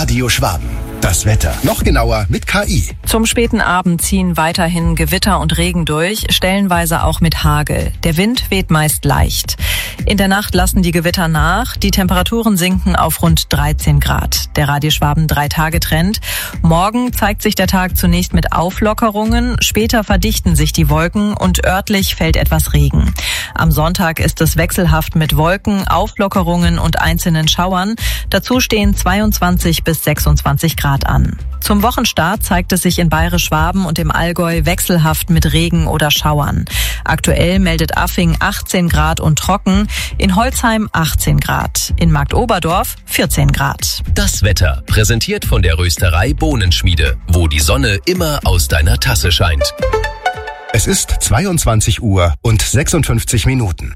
Radio Schwaben. Das Wetter. Noch genauer mit KI. Zum späten Abend ziehen weiterhin Gewitter und Regen durch, stellenweise auch mit Hagel. Der Wind weht meist leicht. In der Nacht lassen die Gewitter nach. Die Temperaturen sinken auf rund 13 Grad. Der Radio Schwaben 3-Tage-Trend. Morgen zeigt sich der Tag zunächst mit Auflockerungen. Später verdichten sich die Wolken und örtlich fällt etwas Regen. Am Sonntag ist es wechselhaft mit Wolken, Auflockerungen und einzelnen Schauern. Dazu stehen 22 bis 26 Grad an. Zum Wochenstart zeigt es sich in Bayerisch-Schwaben und im Allgäu wechselhaft mit Regen oder Schauern. Aktuell meldet Affing 18 Grad und trocken, in Holzheim 18 Grad, in Marktoberdorf 14 Grad. Das Wetter, präsentiert von der Rösterei Bohnenschmiede, wo die Sonne immer aus deiner Tasse scheint. Es ist 22 Uhr und 56 Minuten.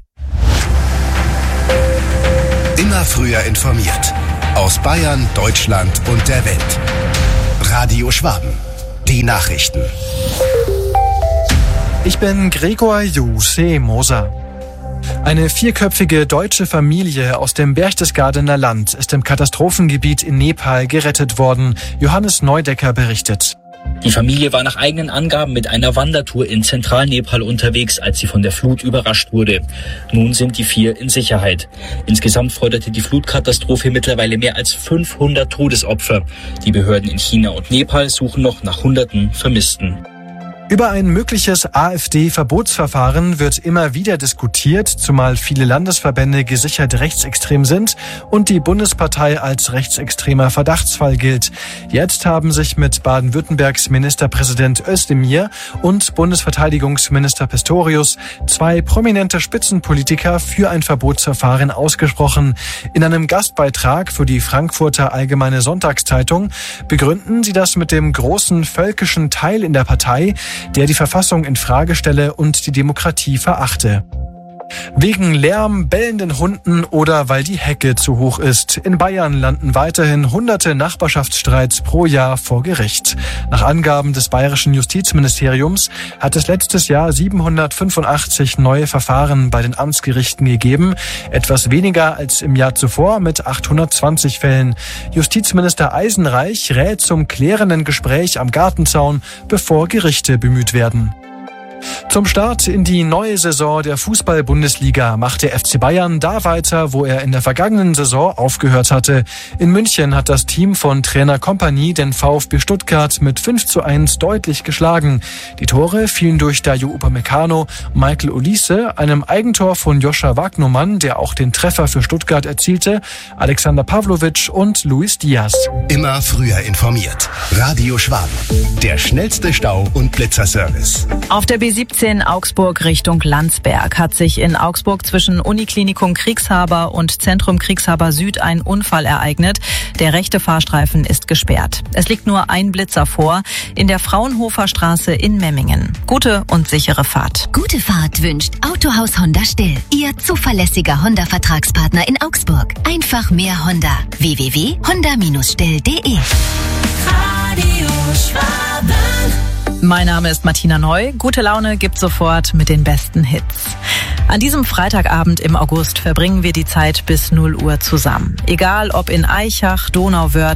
Immer früher informiert. Aus Bayern, Deutschland und der Welt. Radio Schwaben. Die Nachrichten. Ich bin Gregor Juse Moser. Eine 4-köpfige deutsche Familie aus dem Berchtesgadener Land ist im Katastrophengebiet in Nepal gerettet worden. Johannes Neudecker berichtet. Die Familie war nach eigenen Angaben mit einer Wandertour in Zentralnepal unterwegs, als sie von der Flut überrascht wurde. Nun sind die 4 in Sicherheit. Insgesamt forderte die Flutkatastrophe mittlerweile mehr als 500 Todesopfer. Die Behörden in China und Nepal suchen noch nach Hunderten Vermissten. Über ein mögliches AfD-Verbotsverfahren wird immer wieder diskutiert, zumal viele Landesverbände gesichert rechtsextrem sind und die Bundespartei als rechtsextremer Verdachtsfall gilt. Jetzt haben sich mit Baden-Württembergs Ministerpräsident Özdemir und Bundesverteidigungsminister Pistorius 2 prominente Spitzenpolitiker für ein Verbotsverfahren ausgesprochen. In einem Gastbeitrag für die Frankfurter Allgemeine Sonntagszeitung begründen sie das mit dem großen völkischen Teil in der Partei, der die Verfassung in Frage stelle und die Demokratie verachte. Wegen Lärm, bellenden Hunden oder weil die Hecke zu hoch ist. In Bayern landen weiterhin hunderte Nachbarschaftsstreits pro Jahr vor Gericht. Nach Angaben des bayerischen Justizministeriums hat es letztes Jahr 785 neue Verfahren bei den Amtsgerichten gegeben. Etwas weniger als im Jahr zuvor mit 820 Fällen. Justizminister Eisenreich rät zum klärenden Gespräch am Gartenzaun, bevor Gerichte bemüht werden. Zum Start in die neue Saison der Fußball-Bundesliga macht der FC Bayern da weiter, wo er in der vergangenen Saison aufgehört hatte. In München hat das Team von Trainer Kompany den VfB Stuttgart mit 5:1 deutlich geschlagen. Die Tore fielen durch Dayo Upamecano, Michael Olise, einem Eigentor von Joscha Wagnumann, der auch den Treffer für Stuttgart erzielte, Alexander Pavlovic und Luis Diaz. Immer früher informiert. Radio Schwaben. Der schnellste Stau- und Blitzerservice. Auf der B17 Augsburg Richtung Landsberg hat sich in Augsburg zwischen Uniklinikum Kriegshaber und Zentrum Kriegshaber Süd ein Unfall ereignet. Der rechte Fahrstreifen ist gesperrt. Es liegt nur ein Blitzer vor in der Fraunhofer Straße in Memmingen. Gute und sichere Fahrt. Gute Fahrt wünscht Autohaus Honda Still. Ihr zuverlässiger Honda-Vertragspartner in Augsburg. Einfach mehr Honda. www.honda-still.de. Radio Schwaben. Mein Name ist Martina Neu. Gute Laune gibt sofort mit den besten Hits. An diesem Freitagabend im August verbringen wir die Zeit bis 0 Uhr zusammen. Egal ob in Aichach, Donauwörth,